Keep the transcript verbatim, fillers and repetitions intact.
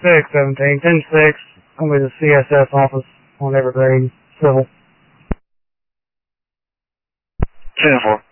six seventeen, ten six, I'm with the C S S office on Evergreen, civil. ten four.